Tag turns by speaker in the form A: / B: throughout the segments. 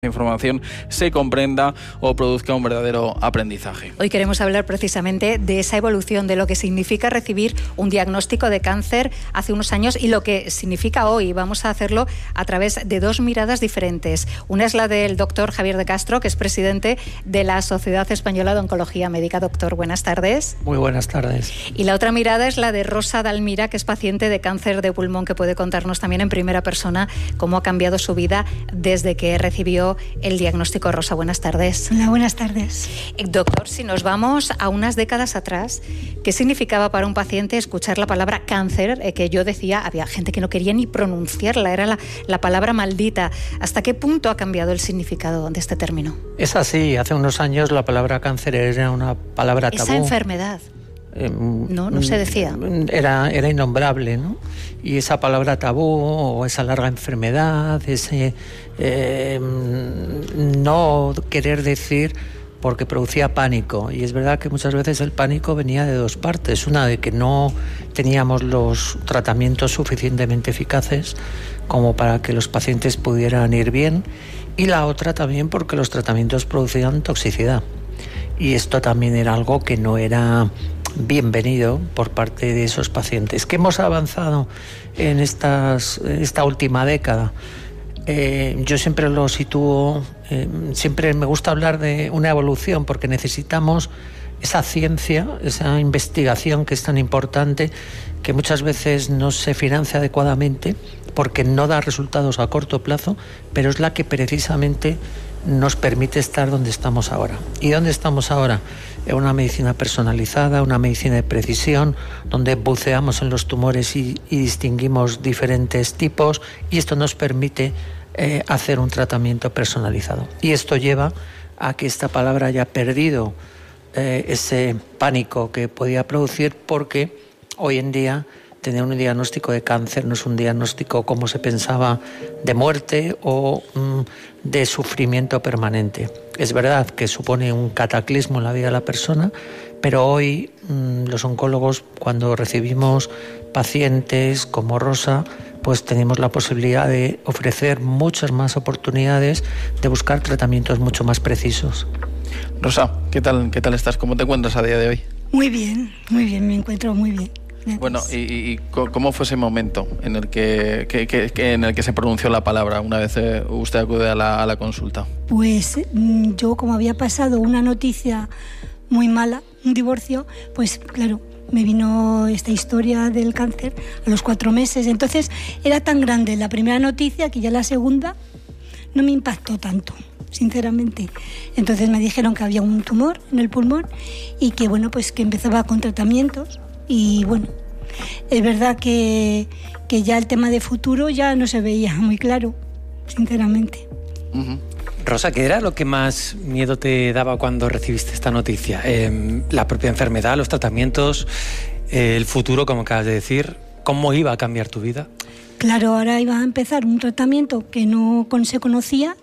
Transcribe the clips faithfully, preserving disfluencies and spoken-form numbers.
A: información se comprenda o produzca un verdadero aprendizaje.
B: Hoy queremos hablar precisamente de esa evolución, de lo que significa recibir un diagnóstico de cáncer hace unos años y lo que significa hoy. Vamos a hacerlo a través de dos miradas diferentes. Una es la del doctor Javier de Castro, que es presidente de la Sociedad Española de Oncología Médica. Doctor, buenas tardes.
C: Muy buenas tardes.
B: Y la otra mirada es la de Rosa Dalmira, que es paciente de cáncer de pulmón, que puede contarnos también en primera persona cómo ha cambiado su vida desde que recibió el diagnóstico. Rosa, buenas tardes.
D: Hola, buenas tardes.
B: Doctor, si nos vamos a unas décadas atrás, ¿qué significaba para un paciente escuchar la palabra cáncer? Eh, que yo decía, había gente que no quería ni pronunciarla, era la, la palabra maldita. ¿Hasta qué punto ha cambiado el significado de este término?
C: Es así, hace unos años la palabra cáncer era una palabra tabú.
B: Esa enfermedad. Eh, no, no se decía.
C: Era, era innombrable, ¿no? Y esa palabra tabú o esa larga enfermedad, ese eh, no querer decir, porque producía pánico. Y es verdad que muchas veces el pánico venía de dos partes. Una, de que no teníamos los tratamientos suficientemente eficaces como para que los pacientes pudieran ir bien. Y la otra también porque los tratamientos producían toxicidad. Y esto también era algo que no era bienvenido por parte de esos pacientes. ¿Qué hemos avanzado en estas, esta última década? Eh, yo siempre lo sitúo, eh, siempre me gusta hablar de una evolución, porque necesitamos esa ciencia, esa investigación que es tan importante, que muchas veces no se financia adecuadamente porque no da resultados a corto plazo, pero es la que precisamente nos permite estar donde estamos ahora. ¿Y dónde estamos ahora? En una medicina personalizada, una medicina de precisión, donde buceamos en los tumores y, y distinguimos diferentes tipos, y esto nos permite eh, hacer un tratamiento personalizado. Y esto lleva a que esta palabra haya perdido eh, ese pánico que podía producir, porque hoy en día tener un diagnóstico de cáncer no es un diagnóstico como se pensaba de muerte o mm, de sufrimiento permanente. Es verdad que supone un cataclismo en la vida de la persona, pero hoy mmm, los oncólogos, cuando recibimos pacientes como Rosa, pues tenemos la posibilidad de ofrecer muchas más oportunidades de buscar tratamientos mucho más precisos.
A: Rosa, ¿qué tal, qué tal estás? ¿Cómo te encuentras a día de hoy?
D: Muy bien, muy bien, me encuentro muy bien. Gracias.
A: Bueno, ¿y, y cómo fue ese momento en el que, que, que, que en el que se pronunció la palabra una vez eh, usted acude a la, a la consulta?
D: Pues yo, como había pasado una noticia muy mala, un divorcio, pues claro, me vino esta historia del cáncer a los cuatro meses. Entonces era tan grande la primera noticia que ya la segunda no me impactó tanto, sinceramente. Entonces me dijeron que había un tumor en el pulmón y que bueno, pues que empezaba con tratamientos. Y bueno, es verdad que, que ya el tema de futuro ya no se veía muy claro, sinceramente.
E: Uh-huh. Rosa, ¿qué era lo que más miedo te daba cuando recibiste esta noticia? Eh, la propia enfermedad, los tratamientos, eh, el futuro, como acabas de decir. ¿Cómo iba a cambiar tu vida?
D: Claro, ahora iba a empezar un tratamiento que no se conocía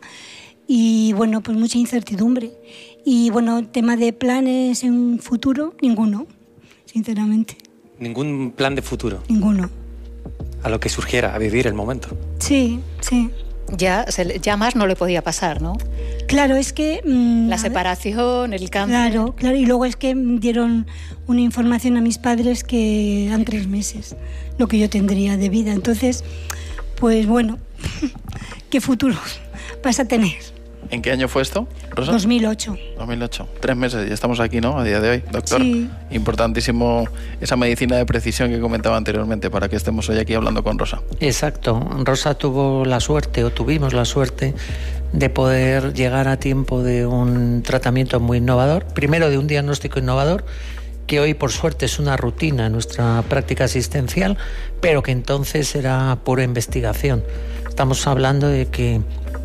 D: y bueno, pues mucha incertidumbre. Y bueno, tema de planes en futuro, ninguno. Sinceramente.
E: ¿Ningún plan de futuro?
D: Ninguno.
E: A lo que surgiera, a vivir el momento.
D: Sí, sí.
B: Ya, ya más no le podía pasar, ¿no?
D: Claro, es que... Mmm,
B: la separación, el cáncer...
D: Claro, claro. Y luego es que dieron una información a mis padres que eran tres meses lo que yo tendría de vida. Entonces, pues bueno, ¿qué futuro vas a tener?
A: ¿En qué año fue esto, Rosa?
D: dos mil ocho.
A: dos mil ocho. Tres meses, ya estamos aquí, ¿no? A día de hoy, doctor.
D: Sí.
A: Importantísimo esa medicina de precisión que comentaba anteriormente para que estemos hoy aquí hablando con Rosa.
C: Exacto. Rosa tuvo la suerte, o tuvimos la suerte, de poder llegar a tiempo de un tratamiento muy innovador. Primero de un diagnóstico innovador, que hoy por suerte es una rutina en nuestra práctica asistencial, pero que entonces era pura investigación. Estamos hablando de que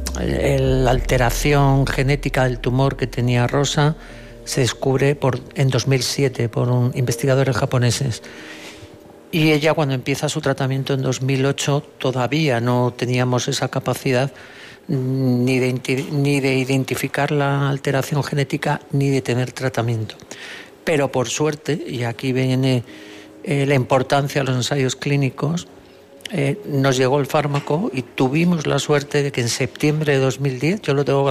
C: la alteración genética del tumor que tenía Rosa se descubre por, en dos mil siete por un, investigadores japoneses. Y ella, cuando empieza su tratamiento en dos mil ocho, todavía no teníamos esa capacidad ni de, ni de identificar la alteración genética ni de tener tratamiento. Pero por suerte, y aquí viene eh, la importancia de los ensayos clínicos, eh, nos llegó el fármaco y tuvimos la suerte de que en septiembre de dos mil diez, yo lo tengo